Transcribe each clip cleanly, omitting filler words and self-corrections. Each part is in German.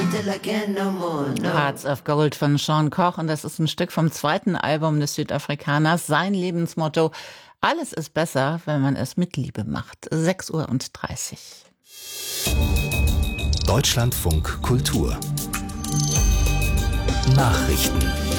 Hearts of Gold von Sean Koch, und das ist ein Stück vom zweiten Album des Südafrikaners. Sein Lebensmotto: Alles ist besser, wenn man es mit Liebe macht. 6:30 Uhr. Deutschlandfunk Kultur Nachrichten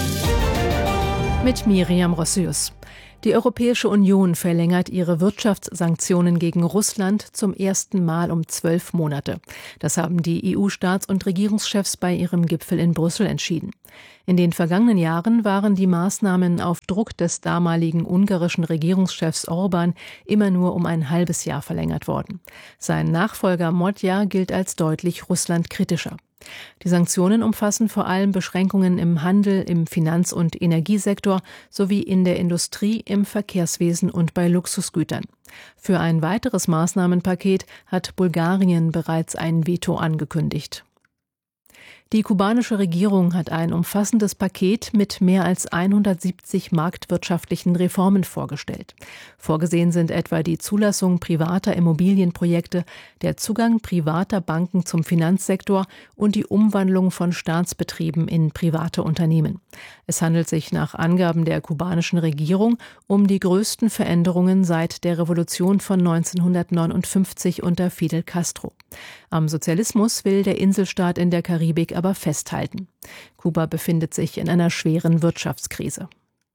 mit Miriam Rossius. Die Europäische Union verlängert ihre Wirtschaftssanktionen gegen Russland zum ersten Mal um 12 Monate. Das haben die EU-Staats- und Regierungschefs bei ihrem Gipfel in Brüssel entschieden. In den vergangenen Jahren waren die Maßnahmen auf Druck des damaligen ungarischen Regierungschefs Orbán immer nur um ein halbes Jahr verlängert worden. Sein Nachfolger Magyar gilt als deutlich russlandkritischer. Die Sanktionen umfassen vor allem Beschränkungen im Handel, im Finanz- und Energiesektor sowie in der Industrie, im Verkehrswesen und bei Luxusgütern. Für ein weiteres Maßnahmenpaket hat Bulgarien bereits ein Veto angekündigt. Die kubanische Regierung hat ein umfassendes Paket mit mehr als 170 marktwirtschaftlichen Reformen vorgestellt. Vorgesehen sind etwa die Zulassung privater Immobilienprojekte, der Zugang privater Banken zum Finanzsektor und die Umwandlung von Staatsbetrieben in private Unternehmen. Es handelt sich nach Angaben der kubanischen Regierung um die größten Veränderungen seit der Revolution von 1959 unter Fidel Castro. Am Sozialismus will der Inselstaat in der Karibik aber festhalten. Kuba befindet sich in einer schweren Wirtschaftskrise.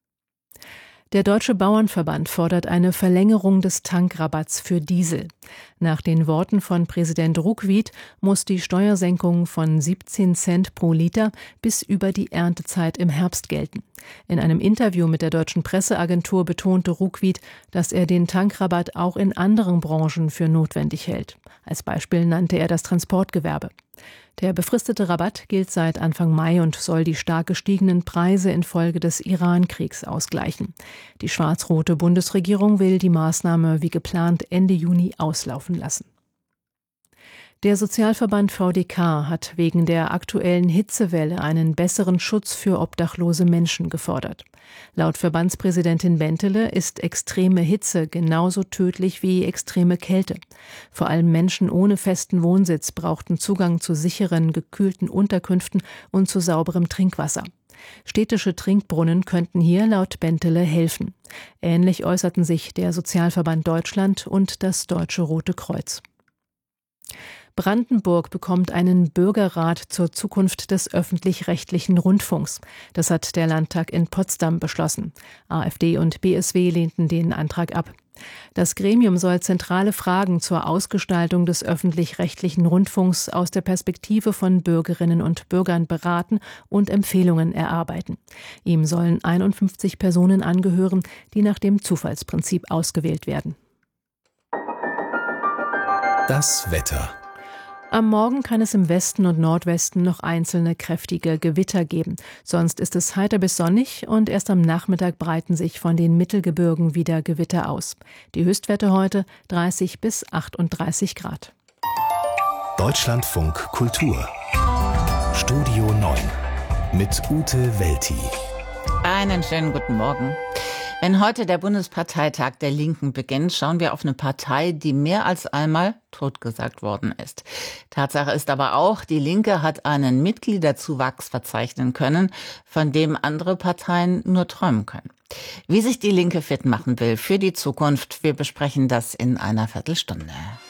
Der Deutsche Bauernverband fordert eine Verlängerung des Tankrabatts für Diesel. Nach den Worten von Präsident Ruckwied muss die Steuersenkung von 17 Cent pro Liter bis über die Erntezeit im Herbst gelten. In einem Interview mit der Deutschen Presseagentur betonte Ruckwied, dass er den Tankrabatt auch in anderen Branchen für notwendig hält. Als Beispiel nannte er das Transportgewerbe. Der befristete Rabatt gilt seit Anfang Mai und soll die stark gestiegenen Preise infolge des Iran-Kriegs ausgleichen. Die schwarz-rote Bundesregierung will die Maßnahme wie geplant Ende Juni auslaufen lassen. Der Sozialverband VDK hat wegen der aktuellen Hitzewelle einen besseren Schutz für obdachlose Menschen gefordert. Laut Verbandspräsidentin Bentele ist extreme Hitze genauso tödlich wie extreme Kälte. Vor allem Menschen ohne festen Wohnsitz brauchten Zugang zu sicheren, gekühlten Unterkünften und zu sauberem Trinkwasser. Städtische Trinkbrunnen könnten hier laut Bentele helfen. Ähnlich äußerten sich der Sozialverband Deutschland und das Deutsche Rote Kreuz. Brandenburg bekommt einen Bürgerrat zur Zukunft des öffentlich-rechtlichen Rundfunks. Das hat der Landtag in Potsdam beschlossen. AfD und BSW lehnten den Antrag ab. Das Gremium soll zentrale Fragen zur Ausgestaltung des öffentlich-rechtlichen Rundfunks aus der Perspektive von Bürgerinnen und Bürgern beraten und Empfehlungen erarbeiten. Ihm sollen 51 Personen angehören, die nach dem Zufallsprinzip ausgewählt werden. Das Wetter. Am Morgen kann es im Westen und Nordwesten noch einzelne kräftige Gewitter geben. Sonst ist es heiter bis sonnig und erst am Nachmittag breiten sich von den Mittelgebirgen wieder Gewitter aus. Die Höchstwerte heute 30 bis 38 Grad. Deutschlandfunk Kultur Studio 9 mit Ute Welti. Einen schönen guten Morgen. Wenn heute der Bundesparteitag der Linken beginnt, schauen wir auf eine Partei, die mehr als einmal totgesagt worden ist. Tatsache ist aber auch, die Linke hat einen Mitgliederzuwachs verzeichnen können, von dem andere Parteien nur träumen können. Wie sich die Linke fit machen will für die Zukunft, wir besprechen das in einer Viertelstunde.